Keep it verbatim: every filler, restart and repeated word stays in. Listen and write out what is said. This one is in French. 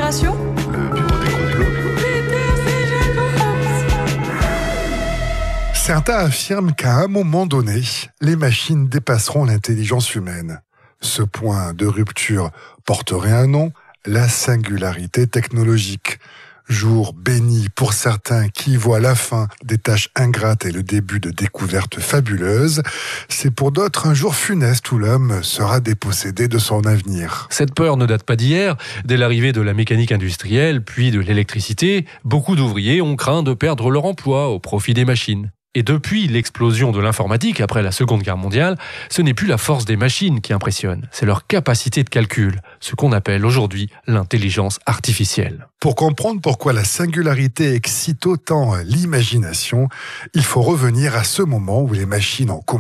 conspiration? Le bureau des complots. Certains affirment qu'à un moment donné, les machines dépasseront l'intelligence humaine. Ce point de rupture porterait un nom, la singularité technologique. Jour béni pour certains qui voient la fin des tâches ingrates et le début de découvertes fabuleuses. C'est pour d'autres un jour funeste où l'homme sera dépossédé de son avenir. Cette peur ne date pas d'hier. Dès l'arrivée de la mécanique industrielle, puis de l'électricité, beaucoup d'ouvriers ont craint de perdre leur emploi au profit des machines. Et depuis l'explosion de l'informatique après la Seconde Guerre mondiale, ce n'est plus la force des machines qui impressionne, c'est leur capacité de calcul, ce qu'on appelle aujourd'hui l'intelligence artificielle. Pour comprendre pourquoi la singularité excite autant l'imagination, il faut revenir à ce moment où les machines ont commencé